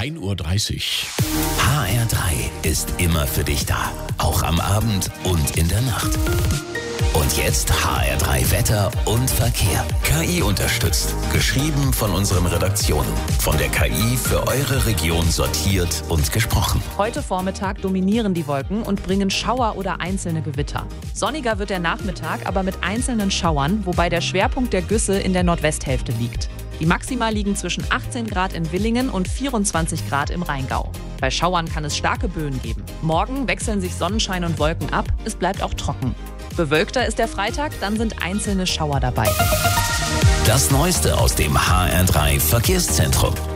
1:30 Uhr. HR3 ist immer für dich da. Auch am Abend und in der Nacht. Und jetzt HR3 Wetter und Verkehr. KI unterstützt. Geschrieben von unseren Redaktionen. Von der KI für eure Region sortiert und gesprochen. Heute Vormittag dominieren die Wolken und bringen Schauer oder einzelne Gewitter. Sonniger wird der Nachmittag, aber mit einzelnen Schauern, wobei der Schwerpunkt der Güsse in der Nordwesthälfte liegt. Die Maxima liegen zwischen 18 Grad in Villingen und 24 Grad im Rheingau. Bei Schauern kann es starke Böen geben. Morgen wechseln sich Sonnenschein und Wolken ab, es bleibt auch trocken. Bewölkter ist der Freitag, dann sind einzelne Schauer dabei. Das Neueste aus dem HR3 Verkehrszentrum.